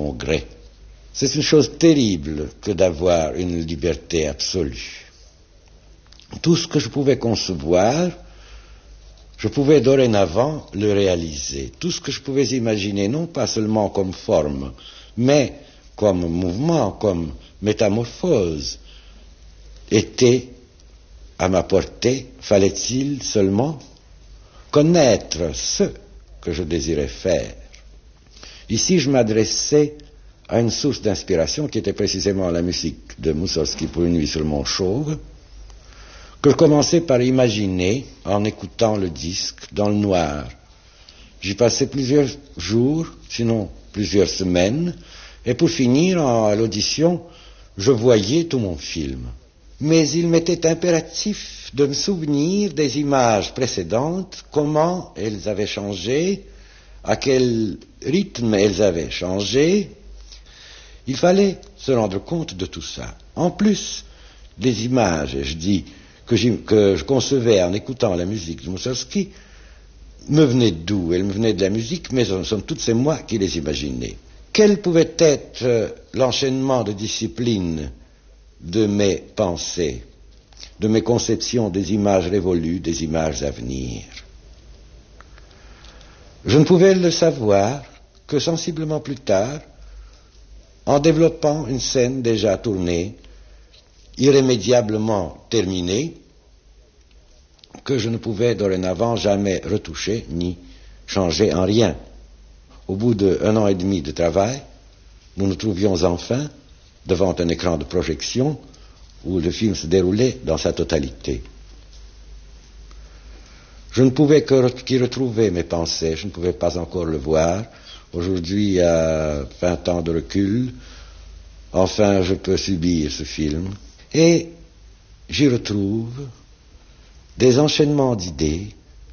mon gré. C'est une chose terrible que d'avoir une liberté absolue. Tout ce que je pouvais concevoir, je pouvais dorénavant le réaliser. Tout ce que je pouvais imaginer, non pas seulement comme forme, mais comme mouvement, comme métamorphose, était à ma portée. Fallait-il seulement connaître ce que je désirais faire. Ici, je m'adressais à une source d'inspiration qui était précisément la musique de Moussorgsky pour une nuit sur le mont Chauve, que je commençais par imaginer en écoutant le disque dans le noir. J'y passais plusieurs jours, sinon plusieurs semaines, et pour finir, à l'audition, je voyais tout mon film. Mais il m'était impératif de me souvenir des images précédentes, comment elles avaient changé, à quel rythme elles avaient changé. Il fallait se rendre compte de tout ça. En plus, les images, je dis, que je concevais en écoutant la musique de Moussorgsky, me venaient d'où? Elles me venaient de la musique, mais ce sont toutes ces moi qui les imaginais. Quel pouvait être l'enchaînement de disciplines de mes pensées, de mes conceptions des images révolues, des images à venir? Je ne pouvais le savoir que sensiblement plus tard, en développant une scène déjà tournée, irrémédiablement terminée, que je ne pouvais dorénavant jamais retoucher ni changer en rien. Au bout d'1 an et demi de travail, nous nous trouvions enfin devant un écran de projection où le film se déroulait dans sa totalité. Je ne pouvais qu'y retrouver mes pensées, je ne pouvais pas encore le voir. Aujourd'hui, à 20 ans de recul, enfin je peux subir ce film. Et j'y retrouve des enchaînements d'idées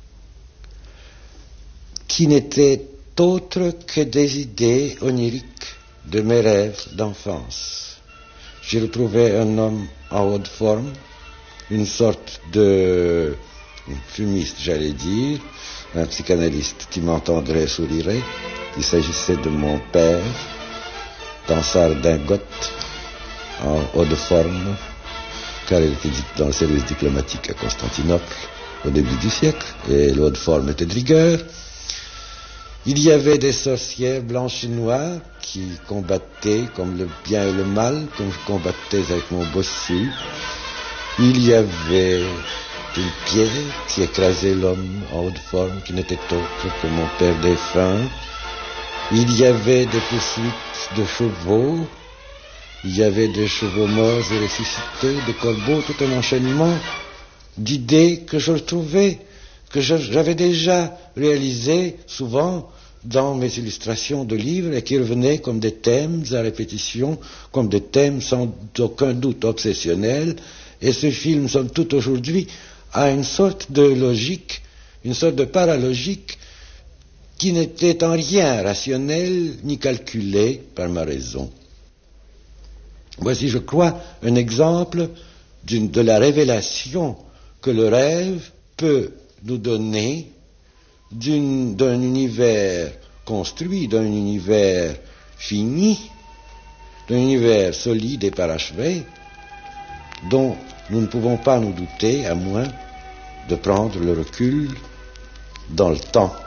qui n'étaient autres que des idées oniriques de mes rêves d'enfance. J'y retrouvais un homme en haute forme, une sorte de fumiste, j'allais dire, un psychanalyste qui m'entendrait sourirait. Il s'agissait de mon père, dans sa redingote, en haute forme, car il était dans le service diplomatique à Constantinople au début du siècle, et le haut de forme était de rigueur. Il y avait des sorcières blanches et noires qui combattaient comme le bien et le mal, comme je combattais avec mon bossu. Il y avait une pierre qui écrasait l'homme en haute forme, qui n'était autre que mon père défunt. Il y avait des poursuites de chevaux. Il y avait des chevaux morts et ressuscités, des corbeaux, tout un enchaînement d'idées que je retrouvais, que j'avais déjà réalisées souvent dans mes illustrations de livres et qui revenaient comme des thèmes à répétition, comme des thèmes sans aucun doute obsessionnels. Et ce film, somme toute aujourd'hui, a une sorte de logique, une sorte de paralogique qui n'était en rien rationnel ni calculé par ma raison. Voici, je crois, un exemple de la révélation que le rêve peut nous donner d'un univers construit, d'un univers fini, d'un univers solide et parachevé, dont nous ne pouvons pas nous douter, à moins de prendre le recul dans le temps.